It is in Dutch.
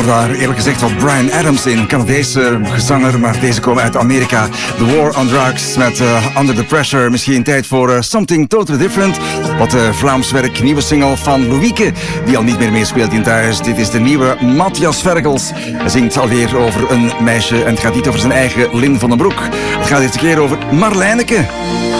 hoor daar eerlijk gezegd wat Bryan Adams in, Canadese zanger, maar deze komen uit Amerika. The War on Drugs met Under the Pressure. Misschien tijd voor Something Totally Different. Wat Vlaams werk, nieuwe single van Louieke, die al niet meer meespeelt in Thuis. Dit is de nieuwe Matthias Vergels. Hij zingt alweer over een meisje en het gaat niet over zijn eigen Lin van den Broek. Het gaat deze keer over Marlijneke.